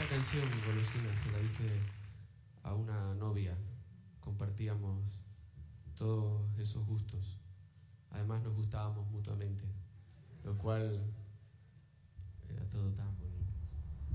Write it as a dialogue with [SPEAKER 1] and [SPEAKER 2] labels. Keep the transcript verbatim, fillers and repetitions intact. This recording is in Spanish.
[SPEAKER 1] Esta canción, Golosina, se la hice a una novia. Compartíamos todos esos gustos. Además nos gustábamos mutuamente, lo cual era todo tan